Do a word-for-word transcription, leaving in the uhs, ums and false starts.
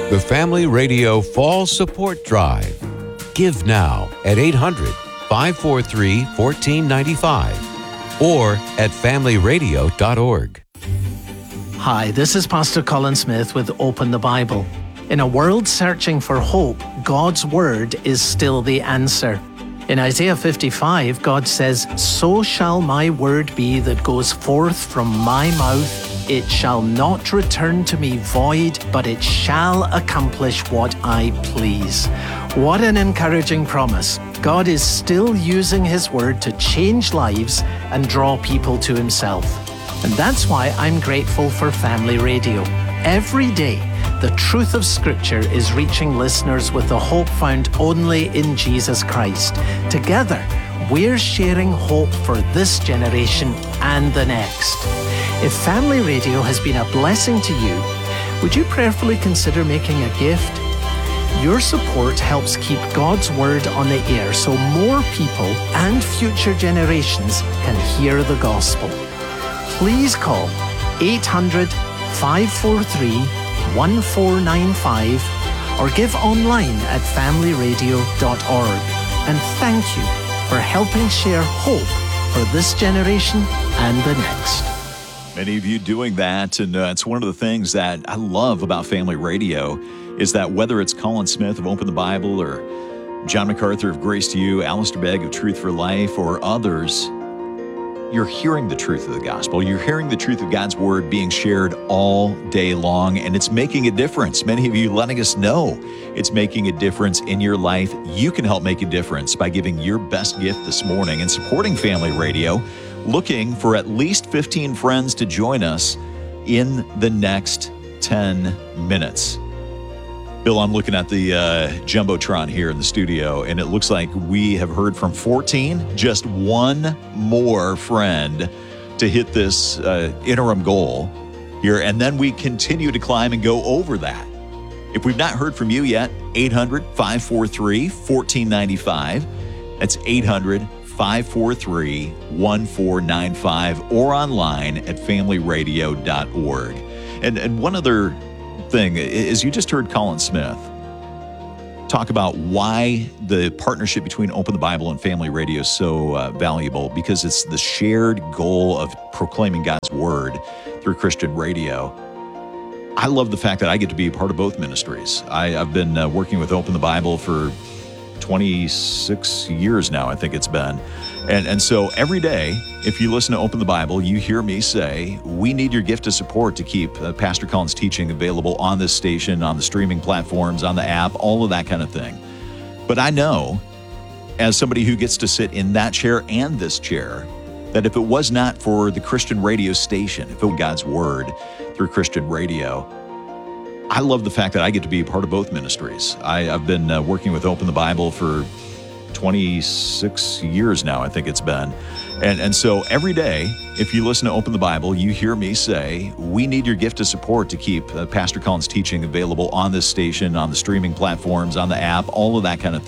The Family Radio Fall Support Drive. Give now at eight hundred, five four three, one four nine five or at family radio dot org. Hi, this is Pastor Colin Smith with Open the Bible. In a world searching for hope, God's Word is still the answer. In Isaiah fifty-five, God says, "So shall my word be that goes forth from my mouth. It shall not return to me void, but it shall accomplish what I please." What an encouraging promise. God is still using His Word to change lives and draw people to Himself. And that's why I'm grateful for Family Radio. Every day, the truth of Scripture is reaching listeners with the hope found only in Jesus Christ. Together, we're sharing hope for this generation and the next. If Family Radio has been a blessing to you, would you prayerfully consider making a gift? Your support helps keep God's Word on the air so more people and future generations can hear the gospel. Please call eight hundred, five four three, one four nine five or give online at family radio dot org. And thank you for helping share hope for this generation and the next. Many of you doing that, and uh, it's one of the things that I love about Family Radio is that whether it's Colin Smith of Open the Bible or John MacArthur of Grace to You, Alistair Begg of Truth for Life, or others, you're hearing the truth of the gospel. You're hearing the truth of God's Word being shared all day long, and it's making a difference. Many of you letting us know it's making a difference in your life. You can help make a difference by giving your best gift this morning and supporting Family Radio, looking for at least fifteen friends to join us in the next ten minutes. Bill, I'm looking at the uh, Jumbotron here in the studio, and it looks like we have heard from fourteen, just one more friend to hit this uh, interim goal here, and then we continue to climb and go over that. If we've not heard from you yet, eight hundred, five four three, one four nine five. That's eight hundred, five four three, one four nine five or online at family radio dot org. And, and one other thing is, you just heard Colin Smith talk about why the partnership between Open the Bible and Family Radio is so uh, valuable, because it's the shared goal of proclaiming God's Word through Christian radio. I love the fact that I get to be a part of both ministries. I, I've been uh, working with Open the Bible for twenty-six years now, I think it's been. And and so every day, if you listen to Open the Bible, you hear me say, we need your gift of support to keep uh, Pastor Colin's teaching available on this station, on the streaming platforms, on the app, all of that kind of thing. But I know, as somebody who gets to sit in that chair and this chair, that if it was not for the Christian radio station, if it was God's Word through Christian radio, I love the fact that I get to be a part of both ministries. I, I've been uh, working with Open the Bible for twenty-six years now, I think it's been. And, and so every day, if you listen to Open the Bible, you hear me say, we need your gift of support to keep uh, Pastor Colin's teaching available on this station, on the streaming platforms, on the app, all of that kind of thing.